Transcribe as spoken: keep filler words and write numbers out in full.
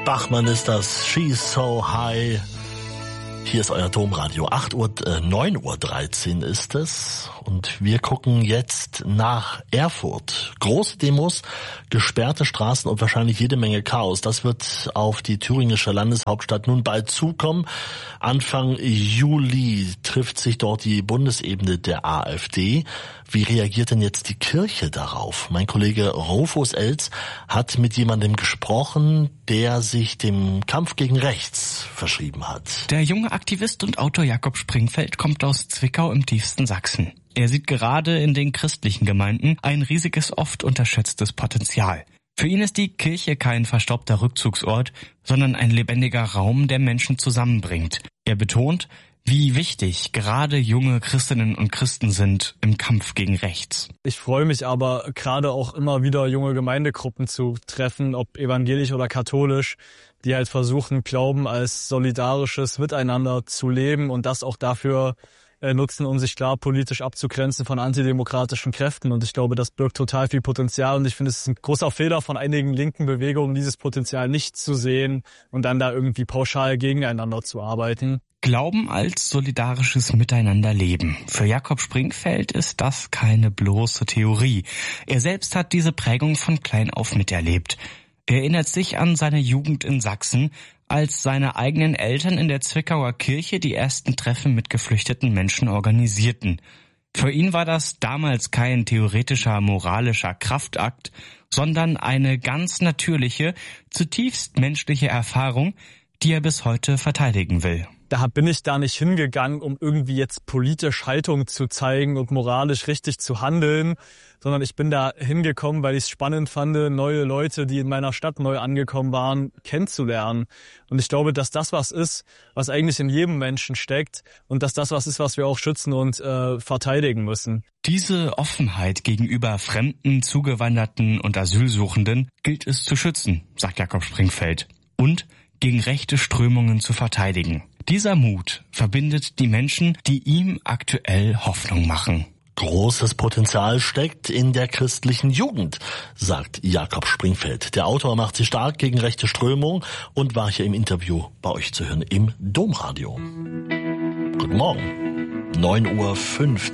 Bachmann ist das, She's So High. Hier ist euer Domradio. acht Uhr, äh, neun Uhr dreizehn ist es. Und wir gucken jetzt nach Erfurt. Große Demos, gesperrte Straßen und wahrscheinlich jede Menge Chaos. Das wird auf die thüringische Landeshauptstadt nun bald zukommen. Anfang Juli trifft sich dort die Bundesebene der AfD. Wie reagiert denn jetzt die Kirche darauf? Mein Kollege Rufus Elz hat mit jemandem gesprochen, der sich dem Kampf gegen rechts verschrieben hat. Der junge Aktivist und Autor Jakob Springfeld kommt aus Zwickau im tiefsten Sachsen. Er sieht gerade in den christlichen Gemeinden ein riesiges, oft unterschätztes Potenzial. Für ihn ist die Kirche kein verstaubter Rückzugsort, sondern ein lebendiger Raum, der Menschen zusammenbringt. Er betont, wie wichtig gerade junge Christinnen und Christen sind im Kampf gegen rechts. Ich freue mich aber gerade auch immer wieder, junge Gemeindegruppen zu treffen, ob evangelisch oder katholisch, die halt versuchen, Glauben als solidarisches Miteinander zu leben und das auch dafür äh, nutzen, um sich klar politisch abzugrenzen von antidemokratischen Kräften. Und ich glaube, das birgt total viel Potenzial. Und ich finde, es ist ein großer Fehler von einigen linken Bewegungen, dieses Potenzial nicht zu sehen und dann da irgendwie pauschal gegeneinander zu arbeiten. Glauben als solidarisches Miteinanderleben. Für Jakob Springfeld ist das keine bloße Theorie. Er selbst hat diese Prägung von klein auf miterlebt. Er erinnert sich an seine Jugend in Sachsen, als seine eigenen Eltern in der Zwickauer Kirche die ersten Treffen mit geflüchteten Menschen organisierten. Für ihn war das damals kein theoretischer moralischer Kraftakt, sondern eine ganz natürliche, zutiefst menschliche Erfahrung, die er bis heute verteidigen will. Da bin ich da nicht hingegangen, um irgendwie jetzt politisch Haltung zu zeigen und moralisch richtig zu handeln, sondern ich bin da hingekommen, weil ich es spannend fand, neue Leute, die in meiner Stadt neu angekommen waren, kennenzulernen. Und ich glaube, dass das was ist, was eigentlich in jedem Menschen steckt und dass das was ist, was wir auch schützen und äh, verteidigen müssen. Diese Offenheit gegenüber Fremden, Zugewanderten und Asylsuchenden gilt es zu schützen, sagt Jakob Springfeld. Und gegen rechte Strömungen zu verteidigen. Dieser Mut verbindet die Menschen, die ihm aktuell Hoffnung machen. Großes Potenzial steckt in der christlichen Jugend, sagt Jakob Springfeld. Der Autor macht sich stark gegen rechte Strömung und war hier im Interview bei euch zu hören im Domradio. Guten Morgen, neun Uhr fünfzehn.